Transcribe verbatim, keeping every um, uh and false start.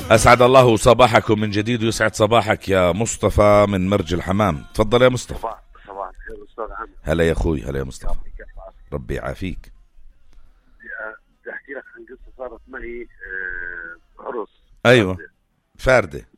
أسعد الله صباحكم من جديد ويسعد صباحك يا مصطفى من مرج الحمام. تفضل يا مصطفى. صباح صباح الخير أستاذ عمرو. هلا يا أخوي. هلا يا مصطفى. ربي يعافيك. بدي أحكي لك عن قصة صارت معي عرس. أيوة فاردة.